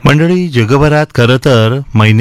मंडळी, जगभरात खरं तर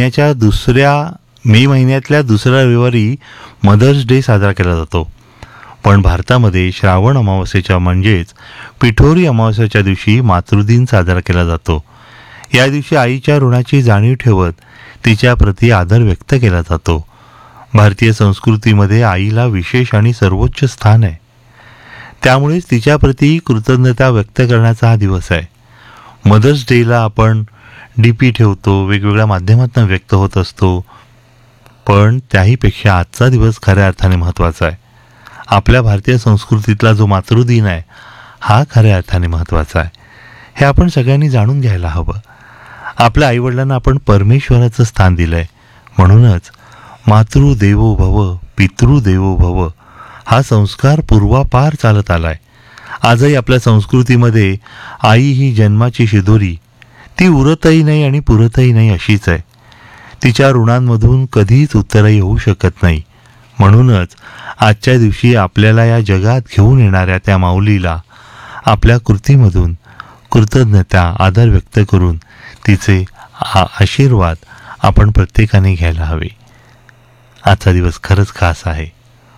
मे महिन्यातल्या दुसऱ्या रविवारी मदर्स डे साजरा केला जातो. पण भारतामध्ये श्रावण अमावस्येच्या म्हणजेच पिठोरी अमावस्येच्या दिवशी मातृदिन साजरा केला जातो. या दिवशी आईच्या ऋणाची जाणीव ठेवत तिच्याप्रती आदर व्यक्त केला जातो. भारतीय संस्कृतीमध्ये आईला विशेष आणि सर्वोच्च स्थान आहे. त्यामुळेच तिच्याप्रती कृतज्ञता व्यक्त करण्याचा हा दिवस आहे. मदर्स डेला आपण DP ठेवतो, वेगवेगळ्या माध्यमातून व्यक्त होत असतो. पण त्याहीपेक्षा आजचा दिवस खऱ्या अर्थाने महत्त्वाचा आहे. आपल्या भारतीय संस्कृतीतला जो मातृदिन आहे हा खऱ्या अर्थाने महत्त्वाचा आहे. हे आपण सगळ्यांनी जाणून घ्यायला हवं. आपल्या आईवडिलांना आपण परमेश्वराचं स्थान दिलं आहे. म्हणूनच मातृदेवो भव पितृदेवो भव हा संस्कार पूर्वापार चालत आला आहे. आजही आपल्या संस्कृतीमध्ये आई ही जन्माची शिदोरी, ती उरतही नाही आणि पुरतही नाही अशीच आहे. तिच्या ऋणांमधून कधीच उत्तरही होऊ शकत नाही. म्हणूनच आजच्या दिवशी आपल्याला या जगात घेऊन येणाऱ्या त्या माऊलीला आपल्या कृतीमधून कृतज्ञता आदर व्यक्त करून तिचे आशीर्वाद आपण प्रत्येकाने घ्यायला हवे. आजचा दिवस खरंच खास आहे.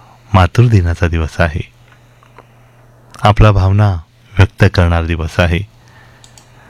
मातृदिनाचा दिवस आहे. आपला भावना व्यक्त करणारा दिवस आहे.